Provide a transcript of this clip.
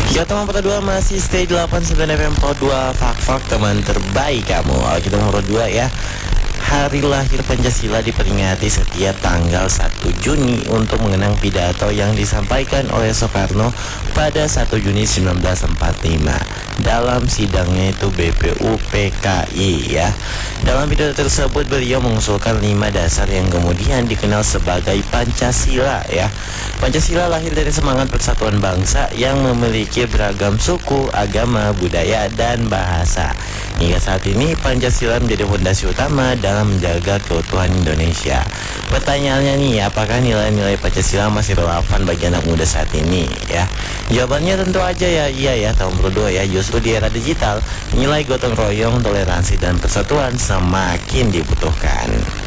Ya teman Pro 2 masih stay 89 FM Pro 2 Fak teman terbaik kamu. Kita nomor 2 ya. Hari lahir Pancasila diperingati setiap tanggal 1 Juni untuk mengenang pidato yang disampaikan oleh Soekarno pada 1 Juni 1945 dalam sidangnya itu BPUPKI ya. Dalam pidato tersebut beliau mengusulkan 5 dasar yang kemudian dikenal sebagai Pancasila ya. Pancasila lahir dari semangat persatuan bangsa yang memiliki beragam suku, agama, budaya, dan bahasa. Hingga saat ini Pancasila menjadi fondasi utama dalam menjaga keutuhan Indonesia. Pertanyaannya nih, apakah nilai-nilai Pancasila masih relevan bagi anak muda saat ini ya? Jawabannya tentu aja ya iya ya, tahun berdua ya. Justru di era digital, nilai gotong royong, toleransi, dan persatuan semakin dibutuhkan.